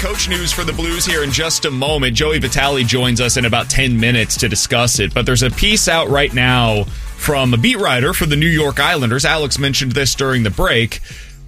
Coach news for the Blues here in just a moment. Joey Vitale joins us in about 10 minutes to discuss it, but there's a piece out right now from a beat writer for the New York Islanders. Alex mentioned this during the break.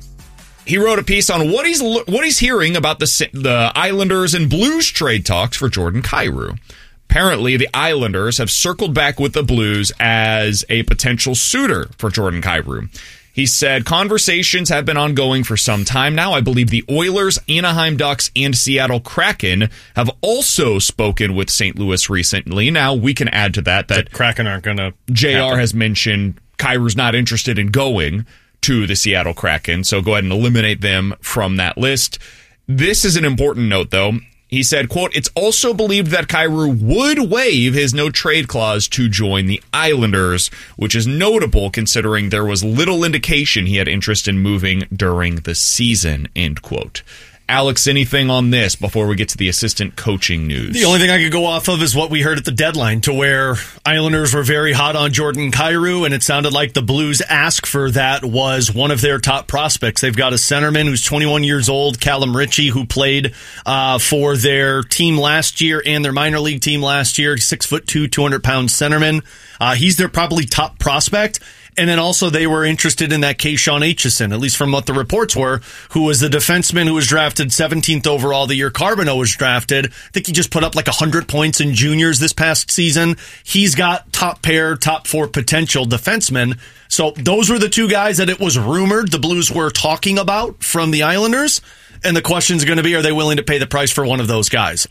He wrote a piece on what he's hearing about the Islanders and Blues trade talks for Jordan Kyrou. Apparently, the Islanders have circled back with the Blues as a potential suitor for Jordan Kyrou. He said conversations have been ongoing for some time now. I believe the Oilers, Anaheim Ducks, and Seattle Kraken have also spoken with St. Louis recently. Now, we can add to that the Kraken aren't going to JR has mentioned Kyrou's not interested in going to the Seattle Kraken, so go ahead and eliminate them from that list. This is an important note, though. He said, quote, it's also believed that Kyrou would waive his no-trade clause to join the Islanders, which is notable considering there was little indication he had interest in moving during the season, end quote. Alex, anything on this before we get to the assistant coaching news? The only thing I could go off of is what we heard at the deadline, to where Islanders were very hot on Jordan Kyrou, and it sounded like the Blues' ask for that was one of their top prospects. They've got a centerman who's 21 years old, Callum Ritchie, who played for their team last year and their minor league team last year. 6'2", 200-pound centerman. He's their probably top prospect. And then also they were interested in that Keyshawn Aitchison, at least from what the reports were, who was the defenseman who was drafted 17th overall the year Carbonneau was drafted. I think he just put up like 100 points in juniors this past season. He's got top pair, top four potential defensemen. So those were the two guys that it was rumored the Blues were talking about from the Islanders. And the question's going to be, are they willing to pay the price for one of those guys?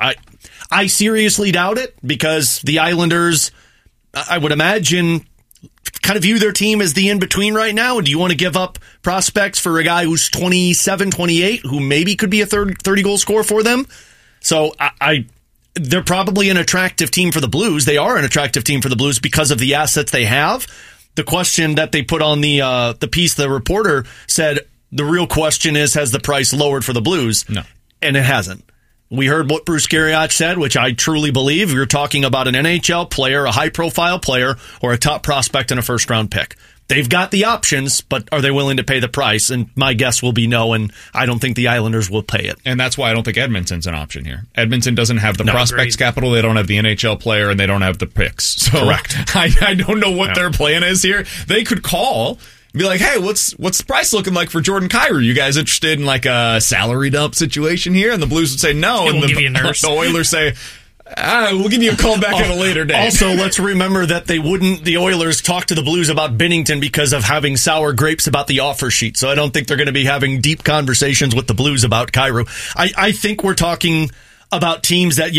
I seriously doubt it, because the Islanders, I would imagine, kind of view their team as the in-between right now. Do you want to give up prospects for a guy who's 27, 28, who maybe could be a 30-goal scorer for them? So they're probably an attractive team for the Blues. They are an attractive team for the Blues because of the assets they have. The question that they put on the piece, the reporter said, the real question is, has the price lowered for the Blues? No. And it hasn't. We heard what Bruce Garrioch said, which I truly believe. You're talking about an NHL player, a high-profile player, or a top prospect and a first-round pick. They've got the options, but are they willing to pay the price? And my guess will be no, and I don't think the Islanders will pay it. And that's why I don't think Edmonton's an option here. Edmonton doesn't have the prospects capital, they don't have the NHL player, and they don't have the picks. So correct. I don't know what their plan is here. They could call, be like, hey, what's the price looking like for Jordan Kyrou? You guys interested in like a salary dump situation here? And the Blues would say no. And the Oilers say, we'll give you a call back at a later date. Also, let's remember that the Oilers talked to the Blues about Binnington because of having sour grapes about the offer sheet. So I don't think they're going to be having deep conversations with the Blues about Kyrou. I think we're talking about teams that,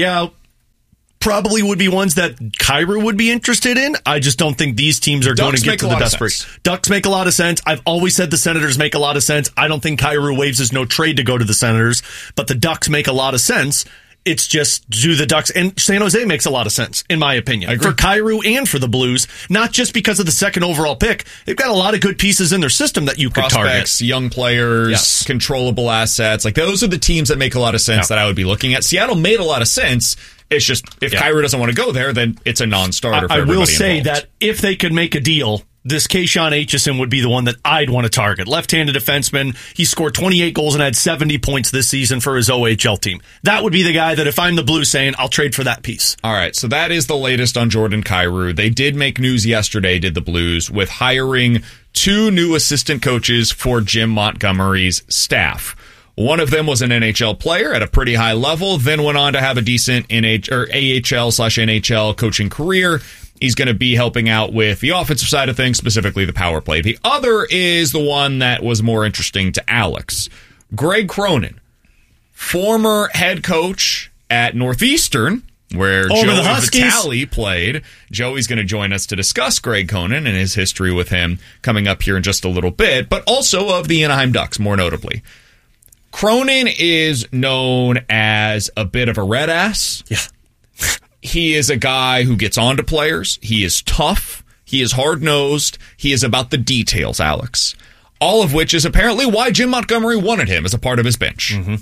probably would be ones that Kyrou would be interested in. I just don't think these teams are going to get to the desperate. Ducks make a lot of sense. I've always said the Senators make a lot of sense. I don't think Kyrou waives his no trade to go to the Senators, but the Ducks make a lot of sense. It's just, do the Ducks, and San Jose makes a lot of sense, in my opinion, for Kyrou and for the Blues, not just because of the second overall pick. They've got a lot of good pieces in their system that you could target. Young players, controllable assets. Like, those are the teams that make a lot of sense that I would be looking at. Seattle made a lot of sense. It's just, if Kyrou doesn't want to go there, then it's a non-starter for everybody I will say involved. that if they could make a deal, this Keyshawn Aitchison would be the one that I'd want to target. Left-handed defenseman. He scored 28 goals and had 70 points this season for his OHL team. That would be the guy that if I'm the Blues saying, I'll trade for that piece. All right, so that is the latest on Jordan Kyrou. They did make news yesterday, did the Blues, with hiring 2 new assistant coaches for Jim Montgomery's staff. One of them was an NHL player at a pretty high level, then went on to have a decent AHL/NHL coaching career. He's going to be helping out with the offensive side of things, specifically the power play. The other is the one that was more interesting to Alex. Greg Cronin, former head coach at Northeastern, where Joey Vitale played. Joey's going to join us to discuss Greg Cronin and his history with him coming up here in just a little bit, but also of the Anaheim Ducks, more notably. Cronin is known as a bit of a red ass. Yeah. He is a guy who gets on to players. He is tough. He is hard-nosed. He is about the details, Alex. All of which is apparently why Jim Montgomery wanted him as a part of his bench. Mm-hmm.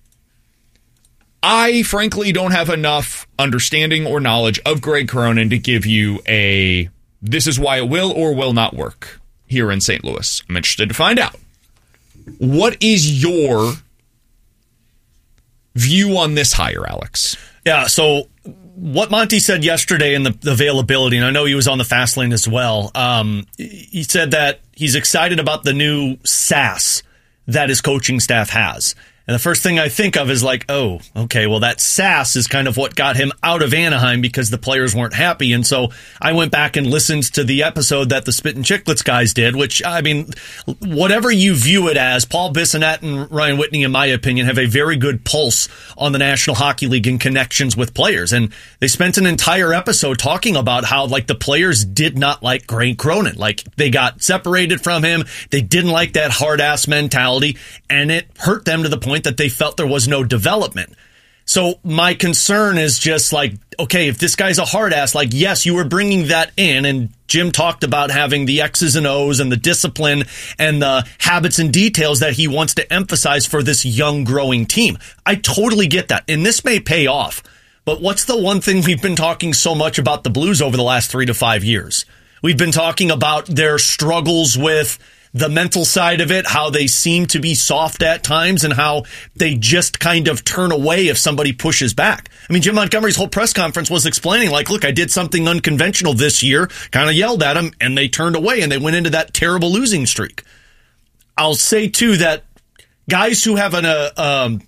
I, frankly, don't have enough understanding or knowledge of Greg Cronin to give you a this is why it will or will not work here in St. Louis. I'm interested to find out. What is your view on this hire, Alex? Yeah, so what Monty said yesterday in the availability, and I know he was on the fast lane as well, he said that he's excited about the new sass that his coaching staff has. And the first thing I think of is like, oh, okay, well, that sass is kind of what got him out of Anaheim because the players weren't happy. And so I went back and listened to the episode that the Spittin' Chicklets guys did, which, I mean, whatever you view it as, Paul Bissonnette and Ryan Whitney, in my opinion, have a very good pulse on the National Hockey League and connections with players. And they spent an entire episode talking about how, like, the players did not like Grant Cronin. Like, they got separated from him. They didn't like that hard-ass mentality, and it hurt them to the point that they felt there was no development. So my concern is just like, okay, if this guy's a hard ass, like, yes, you were bringing that in, and Jim talked about having the X's and O's and the discipline and the habits and details that he wants to emphasize for this young growing team. I totally get that. And this may pay off. But what's the one thing we've been talking so much about the Blues over the last 3 to 5 years? We've been talking about their struggles with the mental side of it, how they seem to be soft at times, and how they just kind of turn away if somebody pushes back. I mean, Jim Montgomery's whole press conference was explaining, like, look, I did something unconventional this year, kind of yelled at them, and they turned away, and they went into that terrible losing streak. I'll say, too, that guys who have a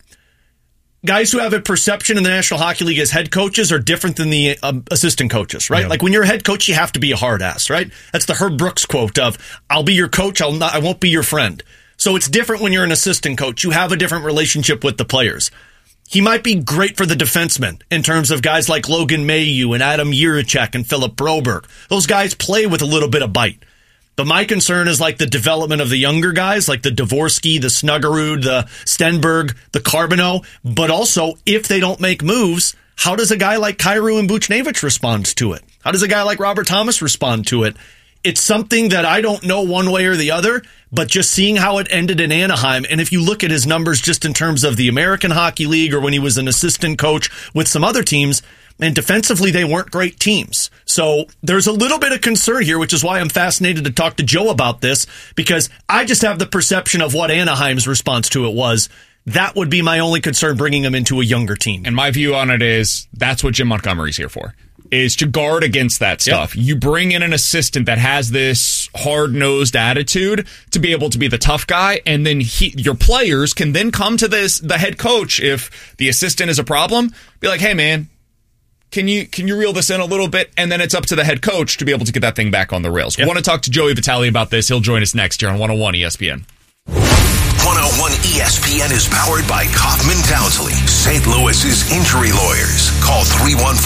perception in the National Hockey League as head coaches are different than the assistant coaches, right? Yeah. Like when you're a head coach, you have to be a hard ass, right? That's the Herb Brooks quote of, I'll be your coach, I won't be your friend. So it's different when you're an assistant coach. You have a different relationship with the players. He might be great for the defensemen in terms of guys like Logan Mailloux and Adam Jiricek and Philip Broberg. Those guys play with a little bit of bite. But my concern is like the development of the younger guys, like the Dvorsky, the Snuggerud, the Stenberg, the Carbonneau. But also, if they don't make moves, how does a guy like Kyrou and Buchnevich respond to it? How does a guy like Robert Thomas respond to it? It's something that I don't know one way or the other, but just seeing how it ended in Anaheim, and if you look at his numbers just in terms of the American Hockey League or when he was an assistant coach with some other teams, and defensively, they weren't great teams. So there's a little bit of concern here, which is why I'm fascinated to talk to Joe about this, because I just have the perception of what Anaheim's response to it was. That would be my only concern, bringing him into a younger team. And my view on it is that's what Jim Montgomery's here for, is to guard against that stuff. Yep. You bring in an assistant that has this hard-nosed attitude to be able to be the tough guy, and then your players can then come to the head coach if the assistant is a problem, be like, hey, man, Can you reel this in a little bit? And then it's up to the head coach to be able to get that thing back on the rails. Yep. We want to talk to Joey Vitale about this. He'll join us next here on 101 ESPN. 101 ESPN is powered by Kaufman Townsley, St. Louis's injury lawyers. Call 314